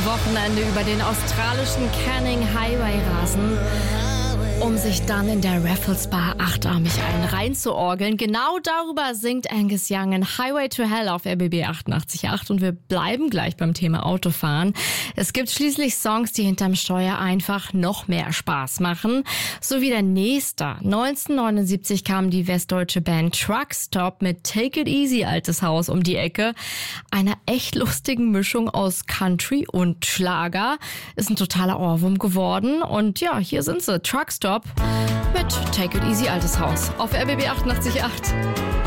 Wochenende über den australischen Canning Highway rasen, um sich dann in der Raffles Bar achtarmig einen reinzuorgeln. Genau darüber singt Angus Young in Highway to Hell auf RBB 88.8 und wir bleiben gleich beim Thema Autofahren. Es gibt schließlich Songs, die hinterm Steuer einfach noch mehr Spaß machen. So wie der nächste. 1979 kam die westdeutsche Band Truckstop mit Take It Easy, altes Haus, um die Ecke. Einer echt lustigen Mischung aus Country und Schlager. Ist ein totaler Ohrwurm geworden. Und ja, hier sind sie, Truckstop mit Take It Easy, altes Haus auf RBB 88.8.